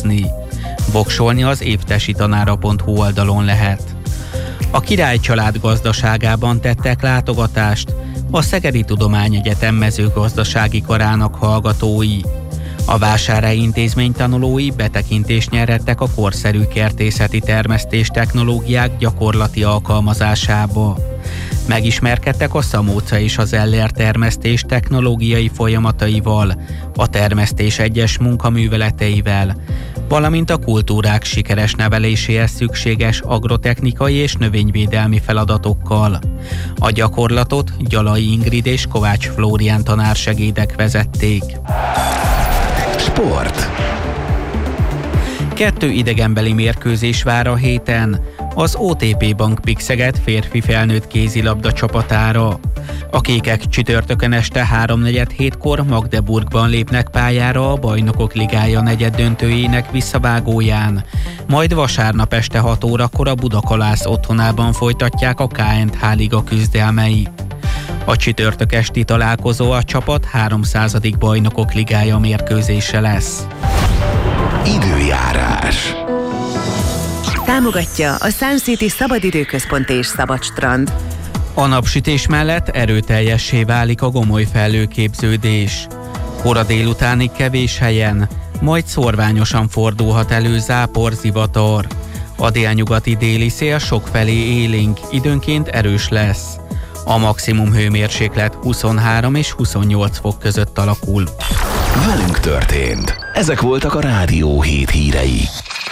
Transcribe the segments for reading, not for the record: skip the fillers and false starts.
hozni. Voksolni az évtesitanara.hu oldalon lehet. A Király család gazdaságában tettek látogatást a Szegedi Tudományegyetem mezőgazdasági karának hallgatói. A Vásárhelyi Intézmény tanulói betekintést nyerhettek a korszerű kertészeti termesztés technológiák gyakorlati alkalmazásába. Megismerkedtek a szamóca és az eller termesztés technológiai folyamataival, a termesztés egyes munkaműveleteivel, valamint a kultúrák sikeres neveléséhez szükséges agrotechnikai és növényvédelmi feladatokkal. A gyakorlatot Gyalai Ingrid és Kovács Flórián tanársegédek vezették. Sport. 2 idegenbeli mérkőzés vár a héten az OTP Bank Pixeget férfi felnőtt kézilabda csapatára. A kékek csütörtökön este 3:47-kor Magdeburgban lépnek pályára a Bajnokok Ligája negyeddöntőjének visszavágóján, majd vasárnap este 6 órakor a Budakalász otthonában folytatják a KNH Liga küzdelmeit. A csütörtök esti találkozó a csapat 300. Bajnokok Ligája mérkőzése lesz. Időjárás. Támogatja a Sun City Szabadidőközpont és Szabadstrand. A napsütés mellett erőteljessé válik a gomoly felhőképződés. Kora délutánig kevés helyen, majd szorványosan fordulhat elő zápor, zivatar. A délnyugati déli szél sokfelé élénk, időnként erős lesz. A maximum hőmérséklet 23 és 28 fok között alakul. Velünk történt. Ezek voltak a Rádió 7 hírei.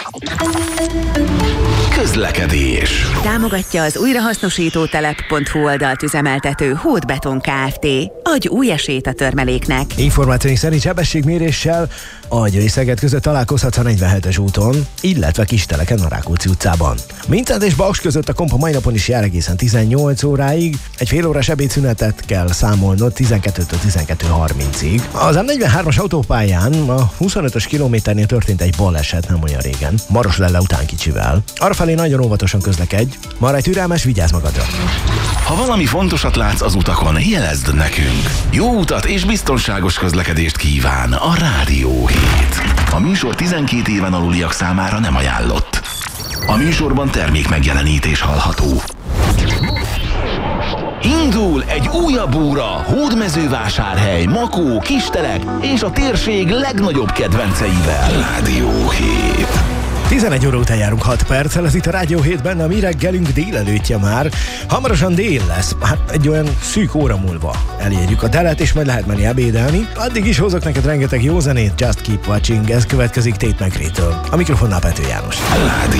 Közlekedés. Támogatja az újrahasznosítótelep.hu oldalt üzemeltető Hód Beton Kft. Adj új esélyt a törmeléknek. Információink szerint sebességméréssel a Győri-Szeged között találkozhatsz a 47-es úton, illetve Kisteleken a Rákóczi utcában. Mincent és Baks között a kompa mai napon is jár egészen 18 óráig, egy fél órás ebédszünetet kell számolnod 12-től 12:30-ig. Az M43-as autópályán a 25-ös kilométernél történt egy baleset nem olyan régen, Maroslelle után kicsivel. Arrafelé nagyon óvatosan közlekedj, maradj türelmes, vigyázz magadra! Ha valami fontosat látsz az utakon, jelezd nekünk. Jó utat és biztonságos közlekedést kíván a Rádió 7. A műsor 12 éven aluliak számára nem ajánlott. A műsorban termék megjelenítés hallható. Indul egy újabb óra Hódmezővásárhely, Makó, Kistelek és a térség legnagyobb kedvenceivel. Rádió 7. 11 óra után járunk 6 perccel, ez itt a Rádió 7-ben, a mi reggelünk délelőttje már. Hamarosan dél lesz, hát egy olyan szűk óra múlva elérjük a telet, és majd lehet menni ebédelni. Addig is hozok neked rengeteg jó zenét, Just Keep Watching, ez következik Tate McRae-től. A mikrofonnál Pető János. Rádió